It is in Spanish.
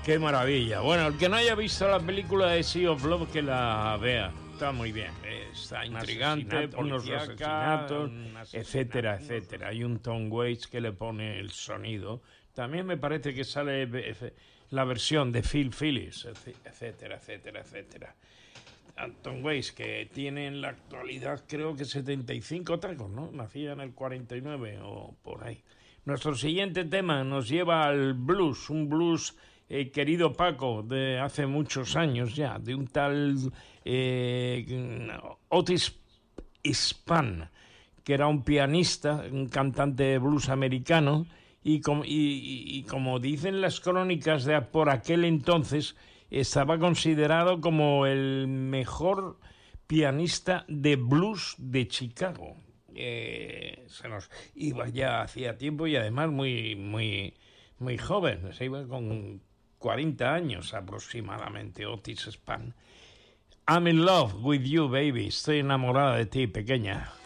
Qué maravilla. Bueno, el que no haya visto la película de Sea of Love, que la vea. Está muy bien. Está intrigante, unos asesinatos, etcétera, etcétera. Hay un Tom Waits que le pone el sonido. También me parece que sale la versión de Phil Phillips, etcétera, etcétera, etcétera. Tom Waits, que tiene en la actualidad creo que 75 tacos, ¿no? Nacía en el 49 o por ahí. Nuestro siguiente tema nos lleva al blues, un blues, querido Paco, de hace muchos años ya, de un tal Otis Spann, que era un pianista, un cantante de blues americano, y como dicen las crónicas de por aquel entonces, estaba considerado como el mejor pianista de blues de Chicago. Se nos iba ya hacía tiempo y además muy joven, se iba con 40 años aproximadamente, Otis Spann. I'm in love with you, baby. Estoy enamorada de ti, pequeña.